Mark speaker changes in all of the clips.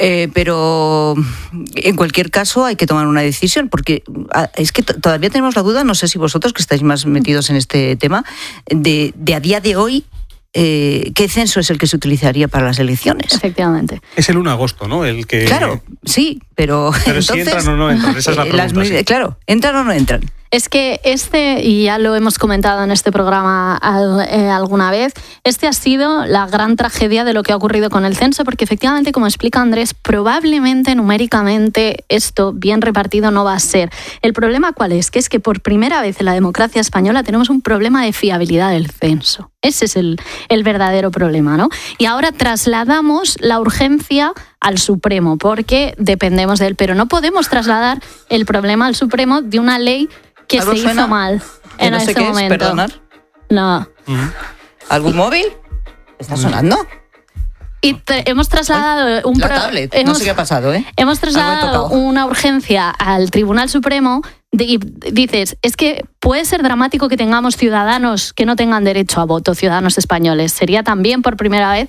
Speaker 1: Pero en cualquier caso hay que tomar una decisión, porque es que todavía tenemos la duda, no sé si vosotros que estáis más metidos en este tema, de a día de hoy, ¿qué censo es el que se utilizaría para las elecciones?
Speaker 2: Efectivamente.
Speaker 3: Es el 1 de agosto, ¿no? El que...
Speaker 1: Claro, sí, pero entonces,
Speaker 3: si entran o no entran, esa es la pregunta. Sí.
Speaker 1: Claro, ¿entran o no entran?
Speaker 2: Es que y ya lo hemos comentado en este programa alguna vez, ha sido la gran tragedia de lo que ha ocurrido con el censo, porque efectivamente, como explica Andrés, probablemente numéricamente esto bien repartido no va a ser. ¿El problema cuál es? Que es que por primera vez en la democracia española tenemos un problema de fiabilidad del censo. Ese es el verdadero problema, ¿no? Y ahora trasladamos la urgencia al Supremo, porque dependemos de él, pero no podemos trasladar el problema al Supremo de una ley que se hizo mal en
Speaker 1: no sé
Speaker 2: este
Speaker 1: qué
Speaker 2: momento.
Speaker 1: Es, perdonar.
Speaker 2: No.
Speaker 1: ¿Algún móvil? ¿Está sonando?
Speaker 2: Y hemos trasladado
Speaker 1: la tablet. No sé qué ha pasado, ¿eh?
Speaker 2: Hemos trasladado una urgencia al Tribunal Supremo y dices, es que puede ser dramático que tengamos ciudadanos que no tengan derecho a voto, ciudadanos españoles. Sería también por primera vez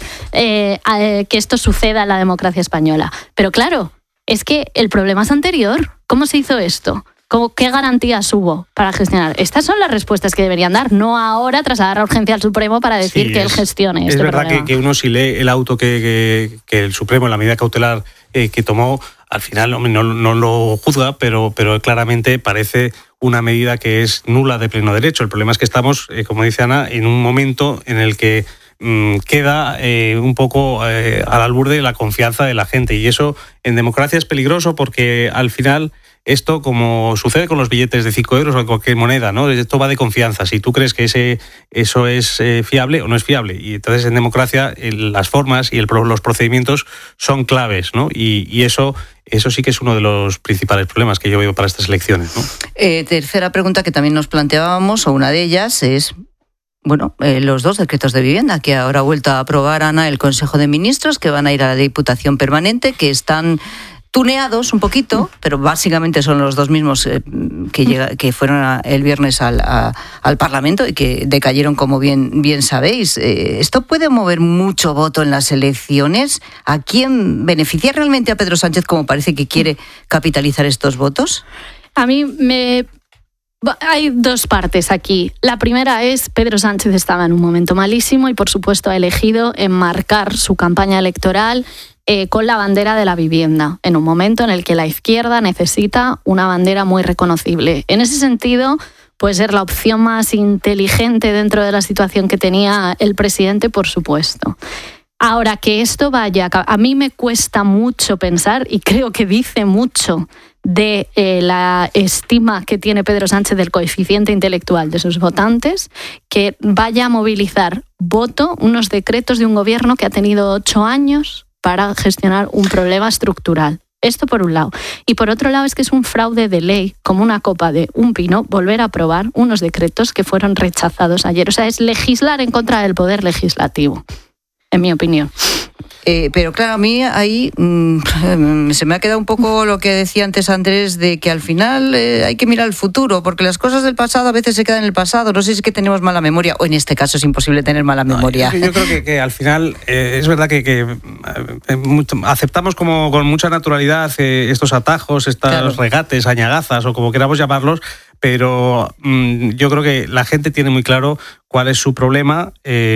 Speaker 2: que esto suceda en la democracia española. Pero claro, es que el problema es anterior. ¿Cómo se hizo esto? ¿Qué garantías hubo para gestionar? Estas son las respuestas que deberían dar, no ahora trasladar la urgencia al Supremo para decir que él gestione este problema. Es
Speaker 3: verdad que uno, si lee el auto que el Supremo, en la medida cautelar que tomó, al final no lo juzga, pero claramente parece una medida que es nula de pleno derecho. El problema es que estamos, como dice Ana, en un momento en el que queda un poco al albur de la confianza de la gente, y eso en democracia es peligroso, porque al final esto, como sucede con los billetes de 5 euros o de cualquier moneda, ¿no? Esto va de confianza. Si tú crees que eso es fiable o no es fiable. Y entonces en democracia las formas y los procedimientos son claves, ¿no? Y eso sí que es uno de los principales problemas que yo veo para estas elecciones, ¿no?
Speaker 1: Tercera pregunta que también nos planteábamos, o una de ellas, es los 2 decretos de vivienda que ahora ha vuelto a aprobar, Ana, el Consejo de Ministros, que van a ir a la Diputación Permanente, que están tuneados un poquito, pero básicamente son los 2 mismos que fueron el viernes al Parlamento y que decayeron, como bien sabéis. ¿Esto puede mover mucho voto en las elecciones? ¿A quién beneficia realmente a Pedro Sánchez, como parece que quiere capitalizar estos votos?
Speaker 2: A mí hay 2 partes aquí. La primera es, Pedro Sánchez estaba en un momento malísimo y por supuesto ha elegido enmarcar su campaña electoral con la bandera de la vivienda, en un momento en el que la izquierda necesita una bandera muy reconocible. En ese sentido, puede ser la opción más inteligente dentro de la situación que tenía el presidente, por supuesto. Ahora, que esto vaya... A mí me cuesta mucho pensar, y creo que dice mucho de la estima que tiene Pedro Sánchez del coeficiente intelectual de sus votantes, que vaya a movilizar voto, unos decretos de un gobierno que ha tenido 8 años para gestionar un problema estructural. Esto por un lado. Y por otro lado es que es un fraude de ley, como una copa de un pino, volver a aprobar unos decretos que fueron rechazados ayer. O sea, es legislar en contra del poder legislativo, en mi opinión.
Speaker 1: Pero claro, a mí ahí se me ha quedado un poco lo que decía antes Andrés, de que al final hay que mirar al futuro, porque las cosas del pasado a veces se quedan en el pasado. No sé si es que tenemos mala memoria, o en este caso es imposible tener mala memoria.
Speaker 3: Yo creo que al final es verdad que aceptamos como con mucha naturalidad estos atajos, estos regates, añagazas o como queramos llamarlos, pero yo creo que la gente tiene muy claro cuál es su problema,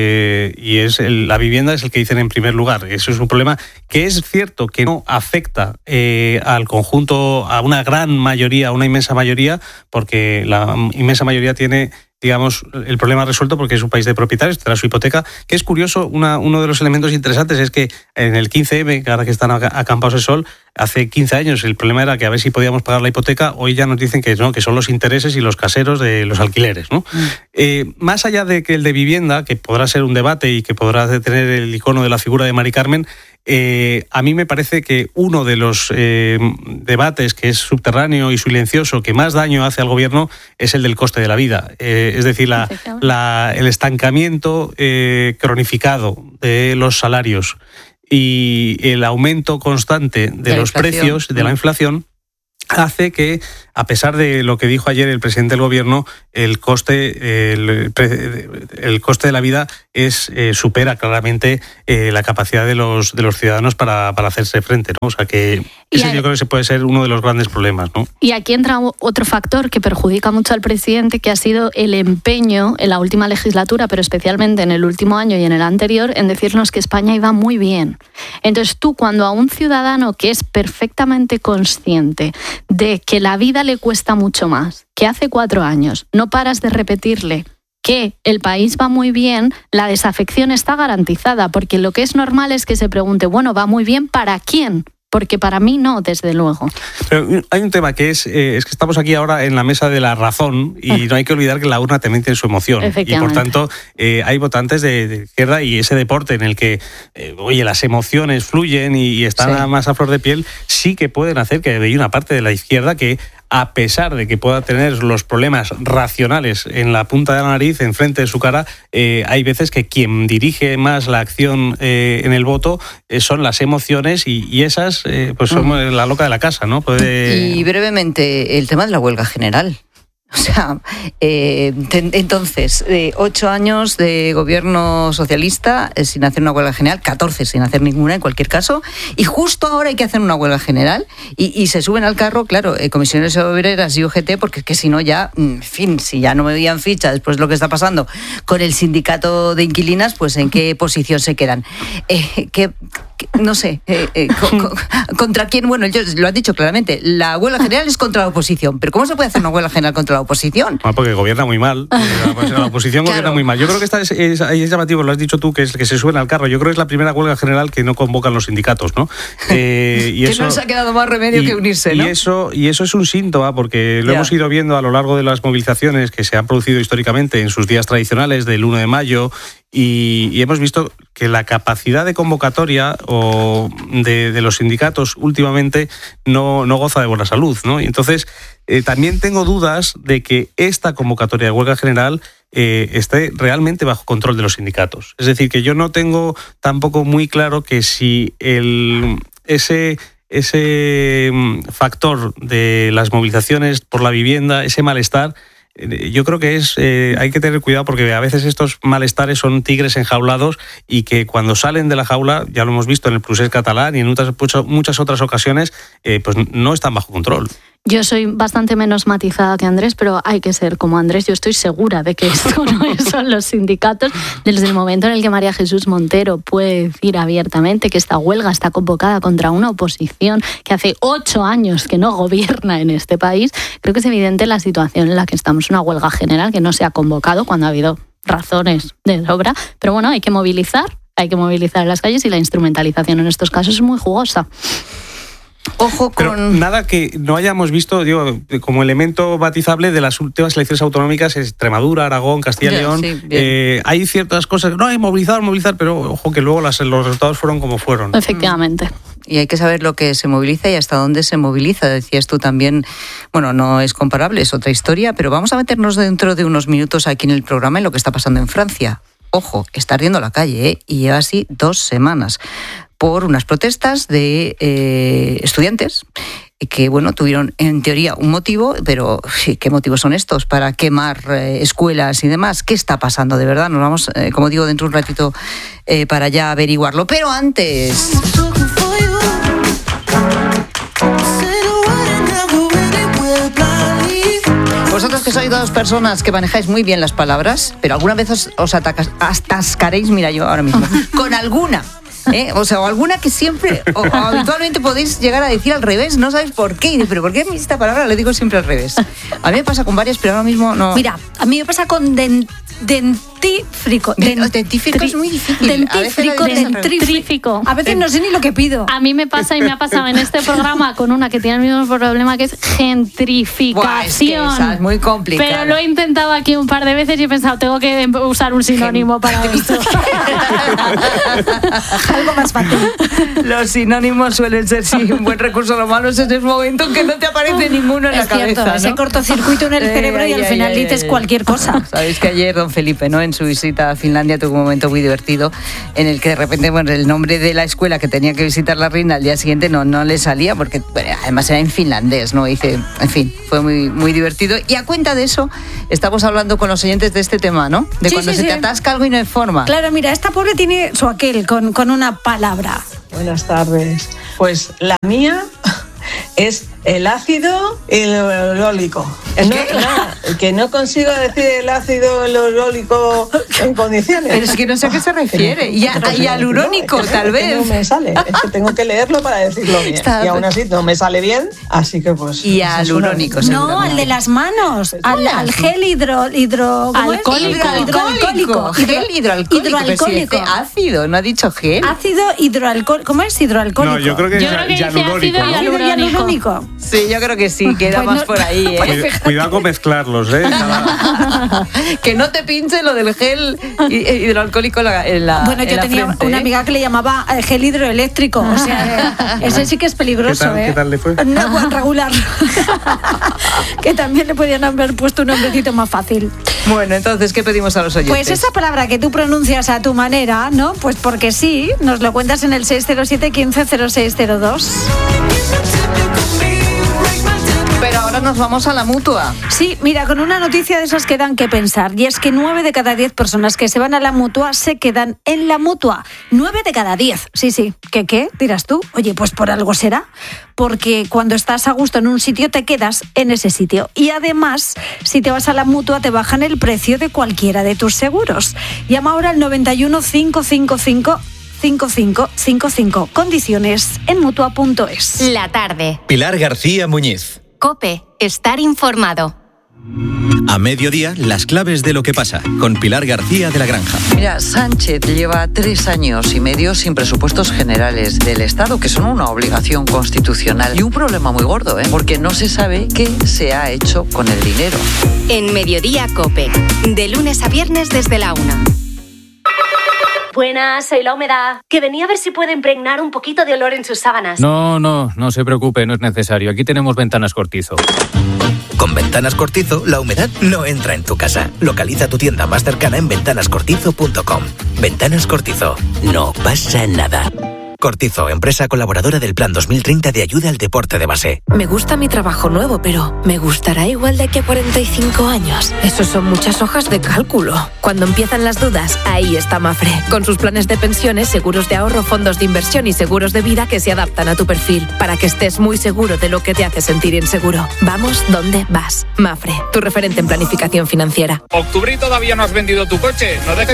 Speaker 3: y la vivienda es el que dicen en primer lugar. Eso es un problema que es cierto que no afecta al conjunto, a una gran mayoría, a una inmensa mayoría, porque la inmensa mayoría tiene, digamos, el problema resuelto porque es un país de propietarios, tendrá su hipoteca. Que es curioso, uno de los elementos interesantes es que en el 15M, que ahora que están acampados el sol, hace 15 años el problema era que a ver si podíamos pagar la hipoteca. Hoy ya nos dicen que no, que son los intereses y los caseros de los alquileres, ¿no? Más allá de que el de vivienda, que podrá ser un debate y que podrá tener el icono de la figura de Mari Carmen, a mí me parece que uno de los debates que es subterráneo y silencioso, que más daño hace al gobierno, es el del coste de la vida. Es decir, el estancamiento cronificado de los salarios y el aumento constante de los precios, de la inflación, hace que, a pesar de lo que dijo ayer el presidente del gobierno, el coste de la vida supera claramente la capacidad de los ciudadanos para hacerse frente, ¿no? O sea que ese yo creo que se puede ser uno de los grandes problemas, ¿no?
Speaker 2: Y aquí entra otro factor que perjudica mucho al presidente, que ha sido el empeño en la última legislatura, pero especialmente en el último año y en el anterior, en decirnos que España iba muy bien. Entonces tú, cuando a un ciudadano que es perfectamente consciente de que la vida le cuesta mucho más, que hace 4 años no paras de repetirle que el país va muy bien, la desafección está garantizada, porque lo que es normal es que se pregunte, bueno, ¿va muy bien para quién? Porque para mí no, desde luego.
Speaker 3: Pero hay un tema que es que estamos aquí ahora en la mesa de la razón y no hay que olvidar que la urna también tiene su emoción. Y por tanto hay votantes de izquierda y ese deporte en el que las emociones fluyen y están más a flor de piel, sí que pueden hacer que hay una parte de la izquierda que, a pesar de que pueda tener los problemas racionales en la punta de la nariz, enfrente de su cara, hay veces que quien dirige más la acción en el voto son las emociones y esas pues son la loca de la casa, ¿no?
Speaker 1: Y brevemente, el tema de la huelga general. O sea, entonces, 8 años de gobierno socialista sin hacer una huelga general, 14 sin hacer ninguna en cualquier caso, y justo ahora hay que hacer una huelga general y se suben al carro, claro, comisiones obreras y UGT, porque es que si no ya, en fin, si ya no me veían ficha después de lo que está pasando con el sindicato de inquilinas, pues en qué posición se quedan. No sé, ¿contra quién? Bueno, ellos lo han dicho claramente, la huelga general es contra la oposición, pero ¿cómo se puede hacer una huelga general contra la oposición?
Speaker 3: Porque gobierna muy mal, la oposición gobierna muy mal. Yo creo que esta es llamativo, lo has dicho tú, que se suben al carro. Yo creo que es la primera huelga general que no convocan los sindicatos, ¿no?
Speaker 1: Y eso, no les ha quedado más remedio que unirse, ¿no?
Speaker 3: Y eso es un síntoma, porque lo hemos ido viendo a lo largo de las movilizaciones que se han producido históricamente en sus días tradicionales del 1 de mayo, y hemos visto que la capacidad de convocatoria de los sindicatos últimamente no goza de buena salud, ¿no? Y entonces también tengo dudas de que esta convocatoria de huelga general esté realmente bajo control de los sindicatos. Es decir, que yo no tengo tampoco muy claro que si ese factor de las movilizaciones por la vivienda, ese malestar, yo creo que hay que tener cuidado, porque a veces estos malestares son tigres enjaulados y que cuando salen de la jaula, ya lo hemos visto en el procés catalán y en muchas otras ocasiones, pues no están bajo control.
Speaker 2: Yo soy bastante menos matizada que Andrés, pero hay que ser como Andrés. Yo estoy segura de que esto no son los sindicatos. Desde el momento en el que María Jesús Montero puede decir abiertamente que esta huelga está convocada contra una oposición que hace 8 años que no gobierna en este país, creo que es evidente la situación en la que estamos. Una huelga general que no se ha convocado cuando ha habido razones de sobra, pero bueno, hay que movilizar en las calles, y la instrumentalización en estos casos es muy jugosa.
Speaker 1: Ojo con...
Speaker 3: Pero nada que no hayamos visto, digo, como elemento matizable de las últimas elecciones autonómicas, Extremadura, Aragón, Castilla y León. Sí, hay ciertas cosas, no hay movilizar, pero ojo que luego los resultados fueron como fueron.
Speaker 2: Efectivamente.
Speaker 1: Y hay que saber lo que se moviliza y hasta dónde se moviliza. Decías tú también, bueno, no es comparable, es otra historia, pero vamos a meternos dentro de unos minutos aquí en el programa en lo que está pasando en Francia. Ojo, está ardiendo la calle, y lleva así 2 semanas por unas protestas de estudiantes que, bueno, tuvieron en teoría un motivo, pero ¿qué motivos son estos para quemar escuelas y demás? ¿Qué está pasando de verdad? Nos vamos, como digo, dentro de un ratito para ya averiguarlo. Pero antes... Vosotros que sois 2 personas que manejáis muy bien las palabras, pero alguna vez os atascaréis, mira yo ahora mismo, con alguna... o alguna que siempre o habitualmente podéis llegar a decir al revés, no sabéis por qué, pero ¿por qué esta palabra la digo siempre al revés? A mí me pasa con varias, pero ahora mismo no.
Speaker 4: Mira, a mí me pasa con dentífrico.
Speaker 1: Dentífrico es muy difícil.
Speaker 2: Dentrífico.
Speaker 4: A veces no sé ni lo que pido.
Speaker 2: A mí me pasa y me ha pasado en este programa con una que tiene el mismo problema, que es gentrificación.
Speaker 1: Buah, es que esa es muy complicada.
Speaker 2: Pero lo he intentado aquí un par de veces y he pensado, tengo que usar un sinónimo para esto.
Speaker 4: Algo más fácil.
Speaker 1: Los sinónimos suelen ser, sí, un buen recurso. Lo malo es en ese momento en que no te aparece ninguno en la cabeza, ¿no?
Speaker 4: Ese cortocircuito en el cerebro y al final dices cualquier cosa.
Speaker 1: Sabéis que ayer don Felipe, ¿no? en su visita a Finlandia tuvo un momento muy divertido en el que de repente, bueno, el nombre de la escuela que tenía que visitar la reina al día siguiente no le salía porque bueno, además era en finlandés, ¿no? Dice, en fin, fue muy, muy divertido. Y a cuenta de eso, estamos hablando con los oyentes de este tema, ¿no? De
Speaker 4: Sí,
Speaker 1: cuando
Speaker 4: sí,
Speaker 1: se
Speaker 4: sí.
Speaker 1: te atasca algo y no hay forma.
Speaker 4: Claro, mira, esta pobre tiene su aquel con una palabra.
Speaker 5: Buenas tardes. Pues la mía es el ácido hialurónico. Que no consigo decir el ácido hialurónico en condiciones.
Speaker 1: Pero es que no sé a qué se refiere. Y hialurónico, tal vez.
Speaker 5: No me sale. Es que tengo que leerlo para decirlo bien. Y aún así no me sale bien, así que pues...
Speaker 1: Hialurónico,
Speaker 4: No, al de las manos. Al gel ¿cómo es?
Speaker 1: Hidroalcohólico. Gel hidroalcohólico. Pero si dice ácido, no ha dicho gel.
Speaker 4: Ácido hidroalcohólico. ¿Cómo es hidroalcohólico?
Speaker 3: No, yo creo que es hialurónico, ¿no?
Speaker 4: Ácido hialurónico.
Speaker 1: Sí, yo creo que sí, queda
Speaker 4: Pues
Speaker 1: más
Speaker 4: no-
Speaker 1: por ahí, ¿eh?
Speaker 3: Cuidado con mezclarlos, ¿eh?
Speaker 1: Que no te pinche lo del gel hidroalcohólico en la
Speaker 4: Bueno, yo
Speaker 1: en la
Speaker 4: tenía
Speaker 1: frente,
Speaker 4: una
Speaker 1: ¿eh?
Speaker 4: amiga que le llamaba gel hidroeléctrico. O sea, ese sí que es peligroso,
Speaker 3: ¿Qué tal le fue?
Speaker 4: No, bueno, regular. Que también le podían haber puesto un nombrecito más fácil.
Speaker 1: Bueno, entonces, ¿qué pedimos a los oyentes?
Speaker 4: Pues esa palabra que tú pronuncias a tu manera, ¿no? Pues porque sí, nos lo cuentas en el 607 15 0602.
Speaker 1: Pero ahora nos vamos a la Mutua.
Speaker 4: Sí, mira, con una noticia de esas que dan que pensar. Y es que 9 de cada 10 personas que se van a la Mutua se quedan en la Mutua. 9 de cada 10. Sí. ¿Qué? Dirás tú. Oye, pues por algo será. Porque cuando estás a gusto en un sitio te quedas en ese sitio. Y además, si te vas a la Mutua te bajan el precio de cualquiera de tus seguros. Llama ahora al 91 555 5555. Condiciones en Mutua.es.
Speaker 6: La tarde.
Speaker 7: Pilar García Muñiz.
Speaker 6: COPE. Estar informado.
Speaker 7: A mediodía, las claves de lo que pasa, con Pilar García de la Granja.
Speaker 8: Mira, Sánchez lleva 3 años y medio sin presupuestos generales del Estado, que son una obligación constitucional y un problema muy gordo, porque no se sabe qué se ha hecho con el dinero.
Speaker 6: En Mediodía COPE. De lunes a viernes desde la 1.
Speaker 9: Buenas, soy la humedad, que venía a ver si puede impregnar un poquito de olor en sus sábanas.
Speaker 10: No se preocupe, no es necesario. Aquí tenemos Ventanas Cortizo.
Speaker 11: Con Ventanas Cortizo, la humedad no entra en tu casa. Localiza tu tienda más cercana en ventanascortizo.com. Ventanas Cortizo. No pasa nada. Cortizo, empresa colaboradora del Plan 2030 de ayuda al deporte de base.
Speaker 12: Me gusta mi trabajo nuevo, pero ¿me gustará igual de aquí a 45 años? Eso son muchas hojas de cálculo. Cuando empiezan las dudas, ahí está Mafre. Con sus planes de pensiones, seguros de ahorro, fondos de inversión y seguros de vida que se adaptan a tu perfil, para que estés muy seguro de lo que te hace sentir inseguro. Vamos donde vas. Mafre, tu referente en planificación financiera.
Speaker 13: Octubre y todavía no has vendido tu coche. No dejes